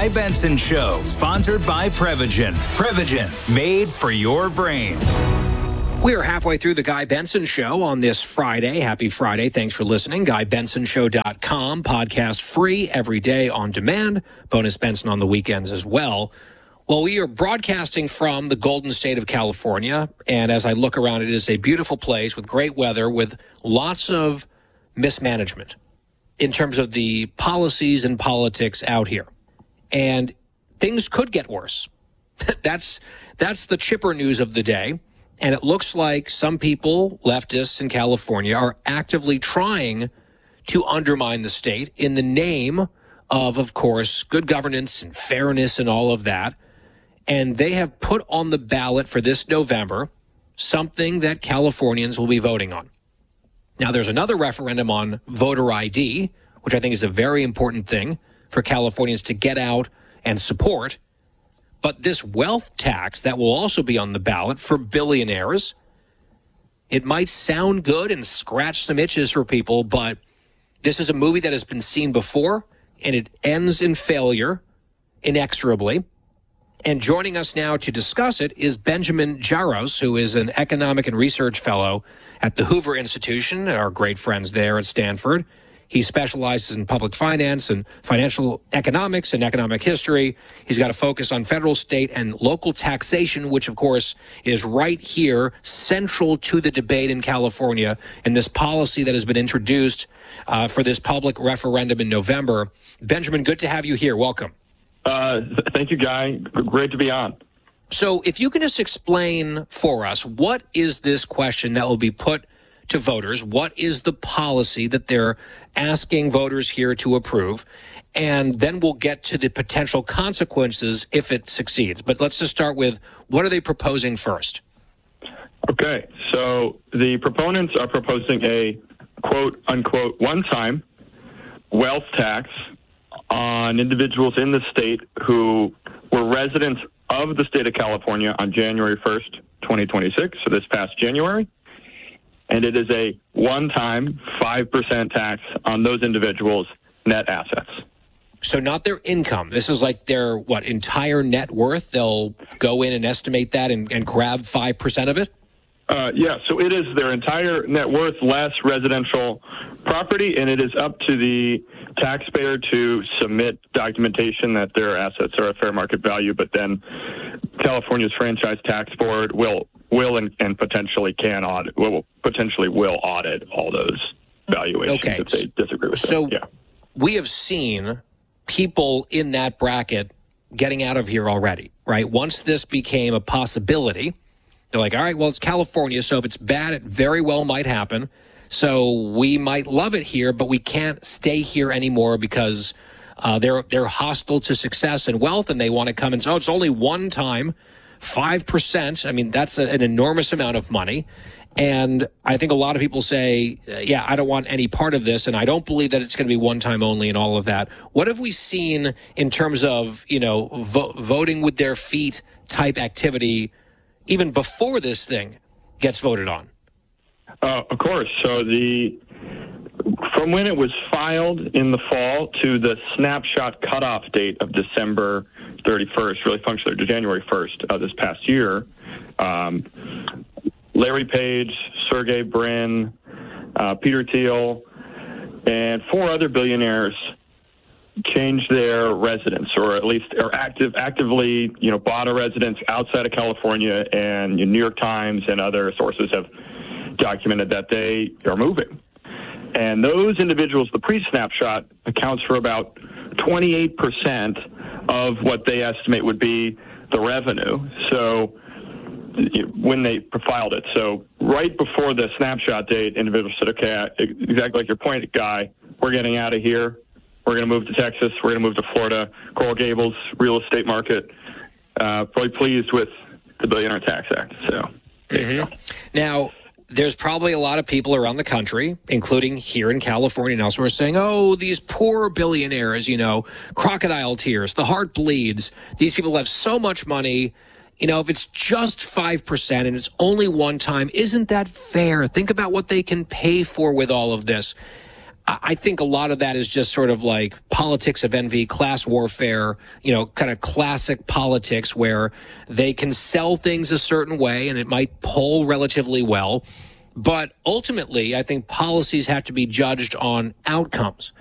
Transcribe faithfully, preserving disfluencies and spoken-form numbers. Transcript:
Guy Benson Show, sponsored by Prevagen. Prevagen, made for your brain. We are halfway through the Guy Benson Show on this Friday. Happy Friday. Thanks for listening. Guy Benson Show dot com. Podcast free every day on demand. Bonus Benson on the weekends as well. Well, we are broadcasting from the Golden State of California. And as I look around, it is a beautiful place with great weather, with lots of mismanagement in terms of the policies and politics out here. And things could get worse. that's that's the chipper news of the day. And it looks like some people, leftists in California, are actively trying to undermine the state in the name of, of course, good governance and fairness and all of that. And they have put on the ballot for this November something that Californians will be voting on. Now, there's another referendum on voter I D, which I think is a very important thing for Californians to get out and support. But this wealth tax that will also be on the ballot for billionaires, it might sound good and scratch some itches for people, but this is a movie that has been seen before, and it ends in failure inexorably. And joining us now to discuss it is Benjamin Jaros, who is an economic and research fellow at the Hoover Institution, our great friends there at Stanford. He specializes in public finance and financial economics and economic history. He's got a focus on federal, state, and local taxation, which, of course, is right here, central to the debate in California, and this policy that has been introduced uh, for this public referendum in November. Benjamin, good to have you here. Welcome. Uh, thank you, Guy. Great to be on. So if you can just explain for us, what is this question that will be put to voters? What is the policy that they're asking voters here to approve? And then we'll get to the potential consequences if it succeeds. But let's just start with, what are they proposing first? Okay, so the proponents are proposing a quote unquote one-time wealth tax on individuals in the state who were residents of the state of California on January first, twenty twenty-six, so this past January. And it is a one-time five percent tax on those individuals' net assets. So not their income. This is like their, what, entire net worth? They'll go in and estimate that and, and grab five percent of it? Uh, yeah, so it is their entire net worth less residential property, and it is up to the taxpayer to submit documentation that their assets are at fair market value, but then California's Franchise Tax Board will will and, and potentially can audit, will potentially will audit all those valuations okay. if they disagree with so them. So yeah. We have seen people in that bracket getting out of here already, right? Once this became a possibility, they're like, all right, well, it's California, so if it's bad, it very well might happen. So we might love it here, but we can't stay here anymore because uh, they're they're hostile to success and wealth, and they want to come and say, oh, it's only one time, five percent. I mean, that's a, an enormous amount of money. And I think a lot of people say, yeah, I don't want any part of this, and I don't believe that it's going to be one time only and all of that. What have we seen in terms of, you know, vo- voting with their feet type activity even before this thing gets voted on? Uh, of course. So the from when it was filed in the fall to the snapshot cutoff date of December thirty-first, really functionally to January first of this past year, um, Larry Page, Sergey Brin, uh, Peter Thiel, and four other billionaires changed their residence, or at least are active, actively, you know, bought a residence outside of California, and New York Times and other sources have documented that they are moving. And those individuals, the pre-snapshot accounts for about twenty-eight percent of what they estimate would be the revenue. So when they filed it. So right before the snapshot date, individuals said, okay, exactly like your point, Guy, we're getting out of here. We're going to move to Texas. We're going to move to Florida. Coral Gables, real estate market. Uh, probably pleased with the Billionaire Tax Act. So mm-hmm. Now, there's probably a lot of people around the country, including here in California and elsewhere, saying, oh, these poor billionaires, you know, crocodile tears, the heart bleeds. These people have so much money. You know, if it's just five percent and it's only one time, isn't that fair? Think about what they can pay for with all of this. I think a lot of that is just sort of like politics of envy, class warfare, you know, kind of classic politics where they can sell things a certain way and it might poll relatively well. But ultimately, I think policies have to be judged on outcomes.